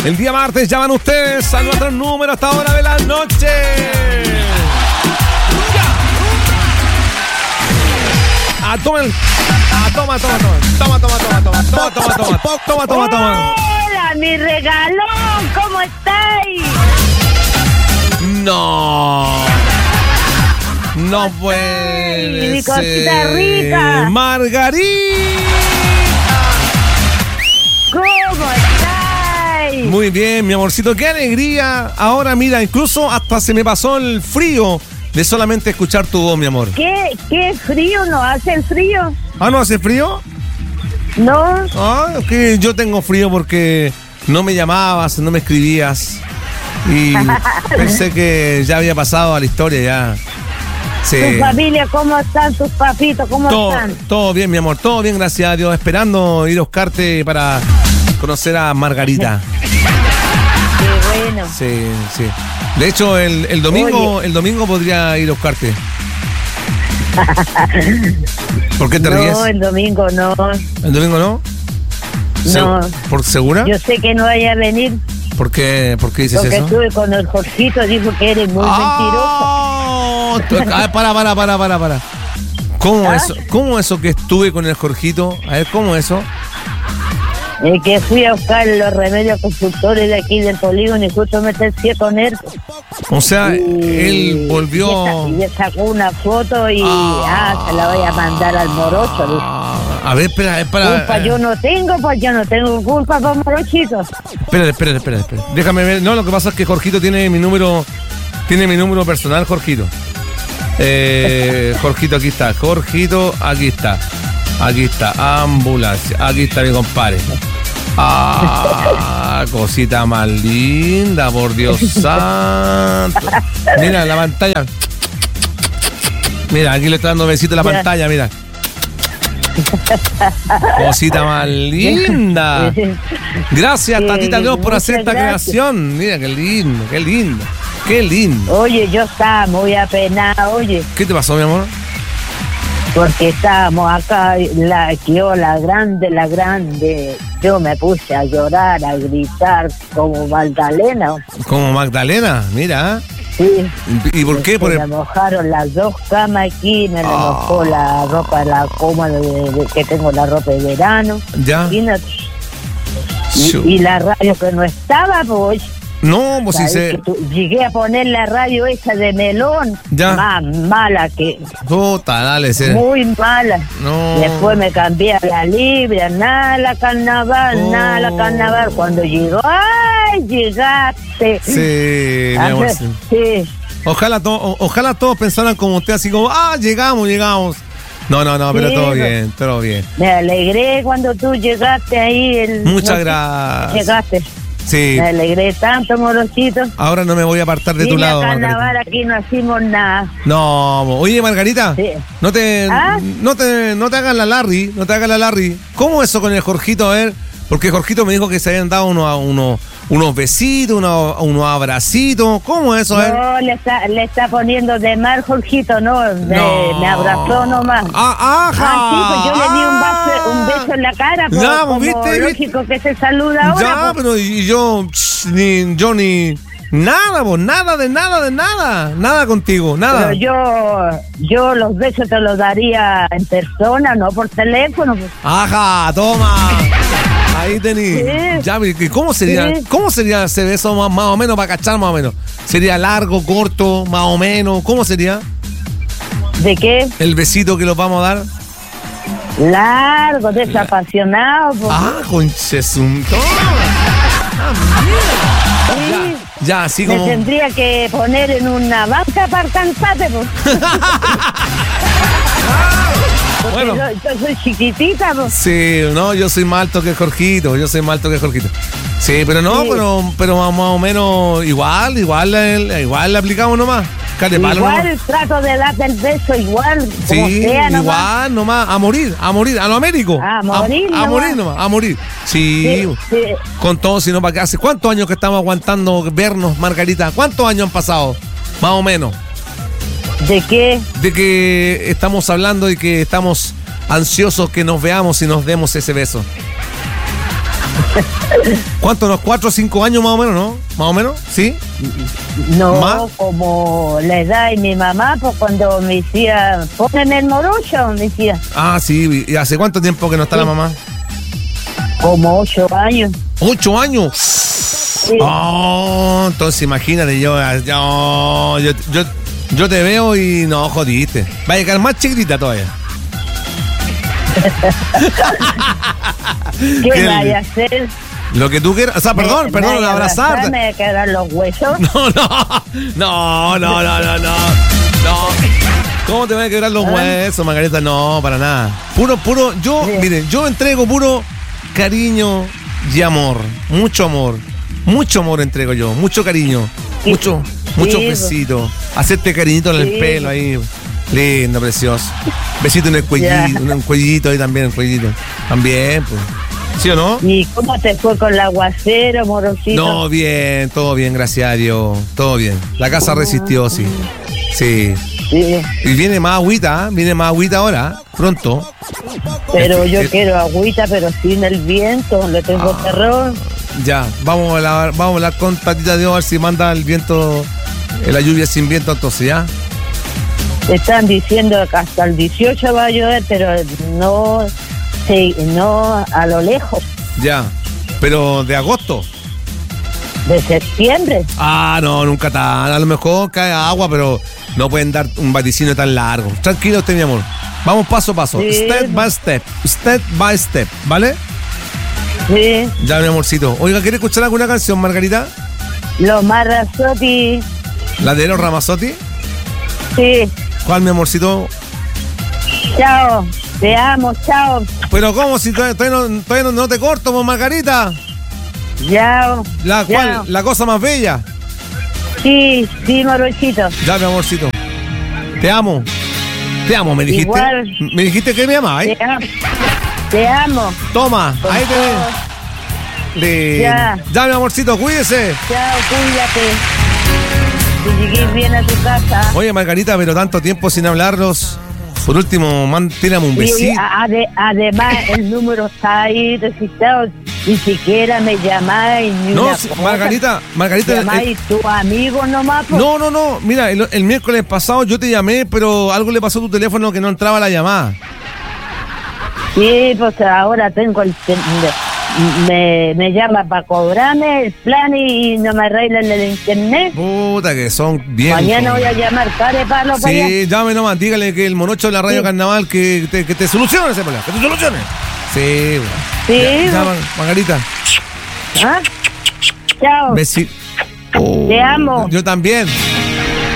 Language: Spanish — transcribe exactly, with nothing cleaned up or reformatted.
El día martes llaman ustedes a nuestro número hasta hora de la noche. Ah, tomen. Ah, toma, toma, toma. Toma, toma, toma, toma. Toma, toma, toma. Toma, toma, toma. Hola, mi regalón, ¿cómo estáis? No. No puede Ay, mi ser. cosita rica. Margarita. ¿Cómo estáis? Muy bien, mi amorcito, qué alegría. Ahora mira, incluso hasta se me pasó el frío de solamente escuchar tu voz, mi amor. ¿Qué, qué frío? ¿No hace el frío? Ah, ¿no hace frío? No. Ah, es que yo tengo frío porque no me llamabas, no me escribías. Y pensé que ya había pasado a la historia ya. Sí. ¿Tu familia cómo están? ¿Tus papitos cómo Todo, están? todo bien, mi amor, todo bien, gracias a Dios. Esperando ir a buscarte para conocer a Margarita. Qué bueno. Sí, sí. De hecho, el, el domingo Oye. el domingo podría ir a buscarte. ¿Por qué te no, ríes? No, el domingo no. ¿El domingo no? No. ¿Por segura? Yo sé que no vaya a venir. ¿Por qué, ¿Por qué dices porque eso? estuve con el Jorgito, dijo que eres muy ¡Oh! mentiroso. Ah, para, para, para, para, para. ¿Cómo ¿Ah? eso? ¿Cómo eso que estuve con el Jorgito? A ver, ¿cómo eso? Eh, que fui a buscar los remedios constructores de aquí del polígono y justo me tercié con él. O sea, Y- él volvió... Y le sacó una foto y Ah. ah, se la voy a mandar al morocho. dijo. Ah, a ver, espera, espera. Culpa yo no tengo, pues yo no tengo culpa con morochitos. Espérate, espérate, espérate, espérate. Déjame ver. No, lo que pasa es que Jorgito tiene mi número... Tiene mi número personal, Jorgito. Eh, Jorgito, aquí está. Jorgito, aquí está. Aquí está. Ambulancia. Aquí está mi compadre. Ah, cosita más linda, por Dios santo. Mira la pantalla. Mira, aquí le está dando besito a la Ya. pantalla, mira. Cosita más linda. Gracias, Sí, Tatita Dios, por hacer esta muchas gracias. creación. Mira, qué lindo, qué lindo, qué lindo. Oye, yo estaba muy apenada, oye, ¿Qué te pasó, mi amor? porque estábamos acá, la, yo, la grande, la grande, yo me puse a llorar, a gritar como Magdalena. Como Magdalena, mira. Sí. ¿Y por qué? Se Por me el... mojaron las dos camas aquí, me Ah. mojó la ropa, la cómoda de, de- que tengo la ropa de verano. Ya. Imagínate. Chu. Y, y la radio que no estaba, pues. No, pues si ¿sabes se... que tú- llegué a poner la radio esa de melón, Ya. más mala que, Puta, dale, se... muy mala. No. Después me cambié a la libre, nada la carnaval, Oh. nada la carnaval. Cuando llegó, ¡ay! Llegaste. Sí, mi Ah, amor. sí. Ojalá, to- o- ojalá todos pensaran como usted, así como, ah, llegamos, llegamos. No, no, no, pero Sí, todo no. bien, todo bien. Me alegré cuando tú llegaste ahí. El, Muchas no sé, gracias. Llegaste. Sí, Me alegré tanto, morochito. ahora no me voy a apartar de tu Vine a lado, carnaval, Margarita. aquí no hacemos nada. No, oye, Margarita, Sí. no te, ¿Ah? no te, no te hagas la Larry, no te hagas la Larry. ¿Cómo eso con el Jorgito? A ver, porque Jorgito me dijo que se habían dado unos, unos, unos besitos, unos, unos abracitos. ¿Cómo eso? A ver. No, le está, le está poniendo de mal, Jorgito, no, me, No. me abrazó nomás. Ah, ajá. Ah, sí, pues yo le di un, beso, un beso en la cara, pues, Ya, como ¿viste? lógico que se saluda ahora. Ya, pues. pero y yo, ch, ni, yo ni nada, vos, nada de nada de nada, nada contigo, nada. Pero yo, yo los besos te los daría en persona, no por teléfono. Pues. Ajá, toma. Ahí tení. Sí. Ya, ¿y ¿cómo sería, Sí. cómo sería ese beso más, más o menos para cachar más o menos? ¿Sería largo, corto, más o menos? ¿Cómo sería ¿De qué? el besito que los vamos a dar? Largo, desapasionado. Pues. Ah, conchesum. Toma. Ah, mira. Sí. Ya, así Me como. tendría que poner en una banca para cantarte, pues. Porque Bueno. yo, yo soy chiquitita, pues. Sí, no, yo soy más alto que Jorgito, yo soy más alto que Jorgito. Sí, pero no, Sí. pero, pero más, más o menos igual, igual, eh, igual le aplicamos nomás. Care palo Igual nomás. trato de darte el beso, igual, como Sí, sea, nomás. igual nomás, a morir, a morir, a lo Américo. A morir a, a nomás. morir nomás, a morir. Sí, Sí, sí. con todo, sino para qué hace. ¿Cuántos años que estamos aguantando vernos, Margarita? ¿Cuántos años han pasado? Más o menos. ¿De qué? De que estamos hablando y que estamos ansiosos que nos veamos y nos demos ese beso. ¿Cuánto? ¿Unos cuatro o cinco años más o menos, no? ¿Más o menos? ¿Sí? No, ¿Más? como la edad de mi mamá, pues cuando me decía, póneme el morocho, me decía, Ah, sí. ¿Y hace cuánto tiempo que no está Sí. la mamá? como ocho años. ¿Ocho años? Sí. Oh, entonces imagínate, yo, yo, yo, yo, yo te veo y no, jodiste. Va a llegar más chiquitita todavía. ¿Qué Qué vaya a hacer? Lo que tú quieras. O sea, perdón, Me- perdón, me vaya a abrazarte. abrazar, me quedan los huesos. No, no, no, no, no, no, no, no. ¿Cómo te van a quebrar los huesos, Margarita? No, para nada. Puro, puro, yo, Sí. miren, yo entrego puro cariño y amor. Mucho amor. Mucho amor entrego yo, mucho cariño. Sí. Mucho, muchos Sí. besitos. Hacerte cariñito en el Sí. pelo ahí. Lindo, precioso. Besito en el cuellito, Ya. un cuellito ahí también, el cuellito. También, pues. ¿Sí o no? ¿Y cómo te fue con el aguacero, morosito? No, bien, todo bien, gracias a Dios. Todo bien. La casa resistió, sí. Sí. Sí, Y viene más agüita, ¿eh? Viene más agüita ahora, pronto. pero Eh, yo eh. quiero agüita, pero sin el viento, le tengo Ah. terror. Ya, vamos a hablar, vamos a hablar con Tatita Dios a ver si manda el viento, eh, la lluvia sin viento, entonces ya. Están diciendo que hasta el dieciocho va a llover, pero no, sí, no a lo lejos, Ya. Pero de agosto. de septiembre. Ah, no, nunca tan. A lo mejor cae agua, pero no pueden dar un vaticinio tan largo. Tranquilo usted, mi amor. Vamos paso a paso. Sí. Step by step. Step by step, ¿vale? Sí, Ya, mi amorcito. Oiga, ¿quiere escuchar alguna canción, Margarita? los Marrazzotti, ¿La de los Ramazzotti? sí, ¿Cuál, mi amorcito? chao, te amo, chao, Pero ¿cómo? Si todavía, todavía no, todavía no, no te corto, pues, Margarita. chao. La, chao. ¿cuál? La cosa más bella. Sí, sí, morochito. Ya, mi amorcito. Te amo. Te amo, me dijiste. Igual. Me dijiste que me amabas, ¿eh? Te amo. Te amo. Toma, Con ahí te todo. ves. Ya. Ya, mi amorcito, cuídese. Chao, cuídate. Que llegues bien a tu casa. Oye, Margarita, pero tanto tiempo sin hablarnos. Por último, man, tírame un Y besito. ade- además, el número está ahí registrado. Ni siquiera me llamáis ni No, una sí, cosa. Margarita, Margarita. Llamáis eh, tu amigo nomás. pues. no, no, no. Mira, el, el miércoles pasado yo te llamé, pero algo le pasó a tu teléfono que no entraba la llamada. Sí, pues ahora tengo el... te- Me, me llama para cobrarme el plan y no me arreglan el internet. Puta, que son bien. Mañana voy a llamar care palo para allá. Sí, llame nomás, dígale que el monocho de la radio Sí. Carnaval que te, que te solucione ese problema, que te solucione. Sí, bueno. Sí, Ya, ya, bueno. Margarita, ¿Ah? Chao. besi- Oh, Te amo. Yo también.